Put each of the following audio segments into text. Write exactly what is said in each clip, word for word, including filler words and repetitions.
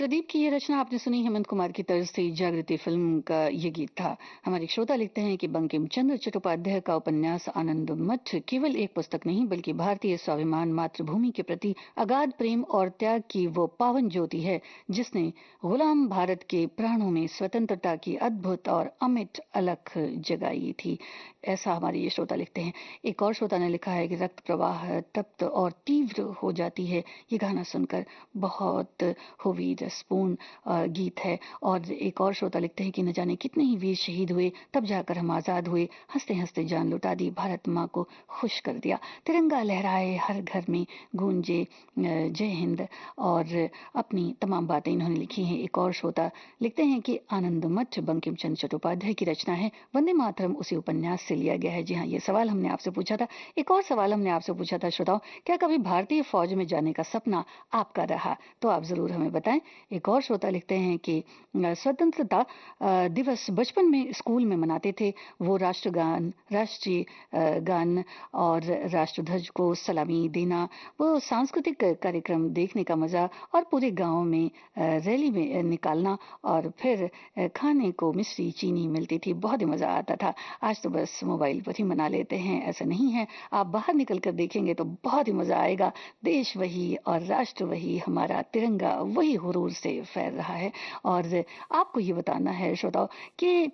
प्रदीप की ये रचना आपने सुनी हेमंत कुमार की तर्ज से जागृति फिल्म का ये गीत था। हमारे श्रोता लिखते हैं कि बंकिम चंद्र चट्टोपाध्याय का उपन्यास आनंद मठ केवल एक पुस्तक नहीं बल्कि भारतीय स्वाभिमान, मातृभूमि के प्रति अगाध प्रेम और त्याग की वो पावन ज्योति है जिसने गुलाम भारत के प्राणों में स्वतंत्रता की अद्भुत और अमिट अलख जगाई थी। ऐसा हमारे ये श्रोता लिखते हैं। एक और श्रोता ने लिखा है कि रक्त प्रवाह तप्त और तीव्र हो जाती है। ये गाना सुनकर बहुत हुई रसपूर्ण गीत है। और एक और श्रोता लिखते हैं कि न जाने कितने ही वीर शहीद हुए, तब जाकर हम आजाद हुए, हंसते हंसते जान लुटा दी, भारत माँ को खुश कर दिया, तिरंगा लहराए हर घर में, गूंजे जय हिंद। और अपनी तमाम बातें इन्होंने लिखी हैं। एक और श्रोता लिखते हैं कि आनंद मठ बंकिम चंद्र चट्टोपाध्याय की रचना है, वंदे मातरम उसी उपन्यास से लिया गया है। जी हाँ, ये सवाल हमने आपसे पूछा था। एक और सवाल हमने आपसे पूछा था श्रोताओं, क्या कभी भारतीय फौज में जाने का सपना आपका रहा? तो आप जरूर हमें बताएं। एक और श्रोता लिखते हैं कि स्वतंत्रता दिवस बचपन में स्कूल में मनाते थे, वो राष्ट्रगान, राष्ट्रीय गान और राष्ट्रध्वज को सलामी देना, वो सांस्कृतिक कार्यक्रम देखने का मजा और पूरे गांव में रैली में निकालना और फिर खाने को मिश्री चीनी मिलती थी, बहुत ही मजा आता था। आज तो बस मोबाइल पर ही मना लेते हैं। ऐसा नहीं है, आप बाहर निकल कर देखेंगे तो बहुत ही मजा आएगा। देश वही और राष्ट्र वही, हमारा तिरंगा वही हुरूर से फैल रहा है। और आपको ये बताना है श्रोताओं कि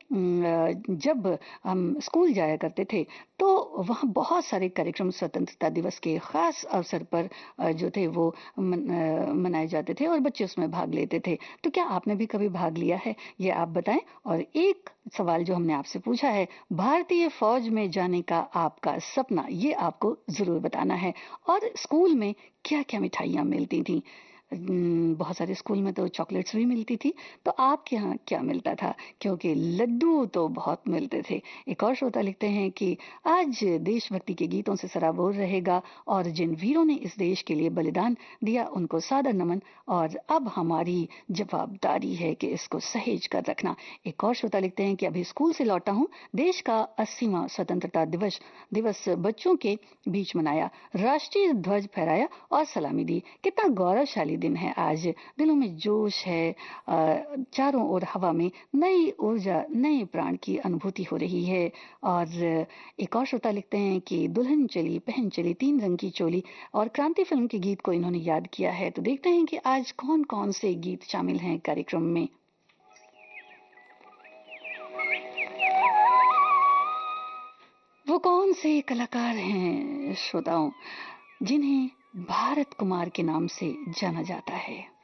जब हम स्कूल जाया करते थे तो वहाँ बहुत सारे कार्यक्रम स्वतंत्रता दिवस के खास अवसर पर जो थे वो मनाए जाते थे और बच्चे उसमें भाग लेते थे। तो क्या आपने भी कभी भाग लिया है, ये आप बताएं। और एक सवाल जो हमने आपसे पूछा है, भारतीय फौज में जाने का आपका सपना, ये आपको जरूर बताना है। और स्कूल में क्या क्या मिठाइयाँ मिलती थी? बहुत सारे स्कूल में तो चॉकलेट्स भी मिलती थी, तो आपके यहाँ क्या मिलता था? क्योंकि लड्डू तो बहुत मिलते थे। एक और श्रोता लिखते हैं कि आज देशभक्ति के गीतों से सराबोर रहेगा और जिन वीरों ने इस देश के लिए बलिदान दिया उनको सादर नमन, और अब हमारी जवाबदारी है कि इसको सहेज कर रखना। एक और श्रोता लिखते हैं कि अभी स्कूल से लौटा हूँ, देश का अस्सीवां स्वतंत्रता दिवस दिवस बच्चों के बीच मनाया, राष्ट्रीय ध्वज फहराया और सलामी दी। कितना गौरवशाली दिन है आज, दिलों में जोश है, चारों ओर हवा में नई ऊर्जा, नए प्राण की अनुभूति हो रही है। और एक और श्रोता लिखते हैं कि दुल्हन चली पहन चली तीन रंग की चोली और क्रांति फिल्म के गीत को इन्होंने याद किया है। तो देखते हैं कि आज कौन कौन से गीत शामिल हैं कार्यक्रम में। वो कौन से कलाकार हैं श्रोताओं जिन्हें भारत कुमार के नाम से जाना जाता है?